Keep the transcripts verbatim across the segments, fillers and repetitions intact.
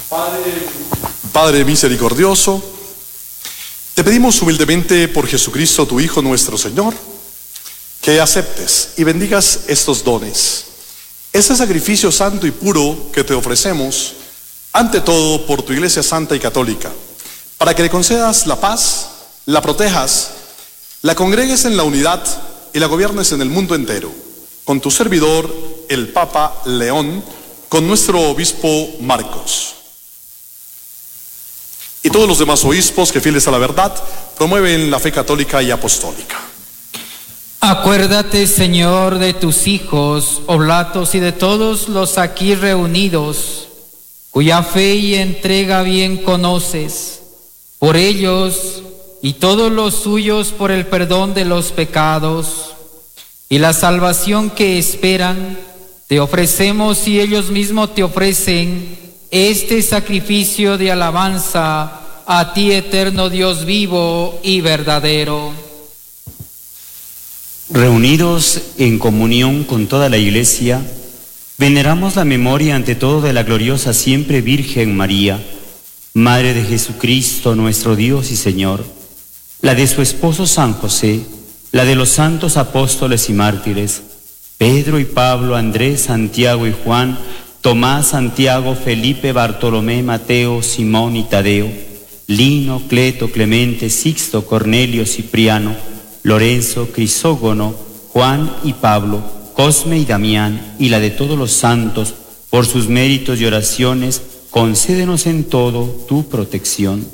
Padre, Padre misericordioso, te pedimos humildemente por Jesucristo, tu Hijo nuestro Señor, que aceptes y bendigas estos dones, ese sacrificio santo y puro que te ofrecemos, ante todo por tu Iglesia Santa y Católica, para que le concedas la paz, la protejas, la congregues en la unidad y la gobiernes en el mundo entero, con tu servidor, el Papa León, con nuestro obispo Marcos, y todos los demás obispos que, fieles a la verdad, promueven la fe católica y apostólica. Acuérdate, Señor, de tus hijos, oblatos, y de todos los aquí reunidos, cuya fe y entrega bien conoces. Por ellos y todos los suyos, por el perdón de los pecados y la salvación que esperan, te ofrecemos y ellos mismos te ofrecen este sacrificio de alabanza a ti, eterno Dios vivo y verdadero. Reunidos en comunión con toda la Iglesia, veneramos la memoria ante todo de la gloriosa siempre Virgen María, Madre de Jesucristo, nuestro Dios y Señor, la de su esposo San José, la de los santos apóstoles y mártires, Pedro y Pablo, Andrés, Santiago y Juan, Tomás, Santiago, Felipe, Bartolomé, Mateo, Simón y Tadeo, Lino, Cleto, Clemente, Sixto, Cornelio, Cipriano, Lorenzo, Crisógono, Juan y Pablo, Cosme y Damián, y la de todos los santos, por sus méritos y oraciones, concédenos en todo tu protección.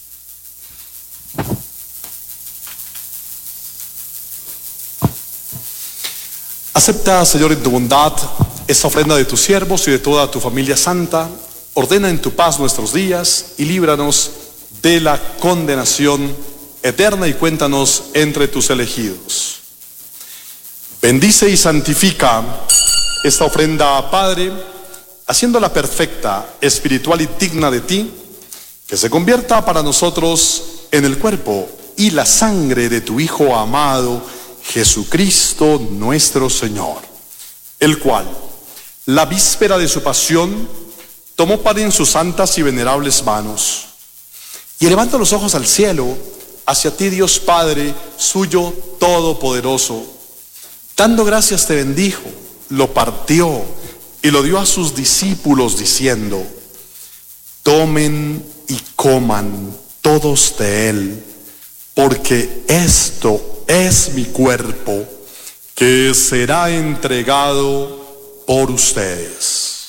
Acepta, Señor, en tu bondad esta ofrenda de tus siervos y de toda tu familia santa. Ordena en tu paz nuestros días y líbranos de la condenación eterna y cuéntanos entre tus elegidos. Bendice y santifica esta ofrenda, Padre, haciéndola perfecta, espiritual y digna de ti, que se convierta para nosotros en el cuerpo y la sangre de tu Hijo amado, Jesucristo nuestro Señor, el cual, la víspera de su pasión, tomó pan en sus santas y venerables manos, y elevando los ojos al cielo, hacia ti, Dios Padre suyo todopoderoso, dando gracias te bendijo, lo partió y lo dio a sus discípulos diciendo: tomen y coman todos de él, porque esto es mi cuerpo, que será entregado por ustedes.